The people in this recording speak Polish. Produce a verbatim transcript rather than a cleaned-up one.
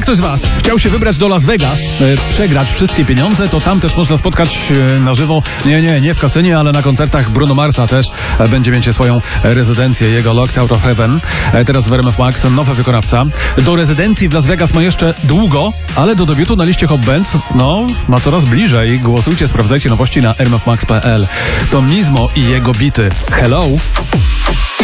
ktoś z Was chciał się wybrać do Las Vegas, e, przegrać wszystkie pieniądze, to tam też można spotkać e, na żywo, nie, nie, nie w kasynie, ale na koncertach Bruno Marsa też e, będzie mieć swoją rezydencję, jego Locked Out of Heaven. E, teraz w R M F Max nowy wykonawca. Do rezydencji w Las Vegas ma jeszcze długo, ale do debiutu na liście Hot Bands, no, ma coraz bliżej. Głosujcie, sprawdzajcie nowości na r m f max kropka p l. To Mizmo i jego bity. Hello!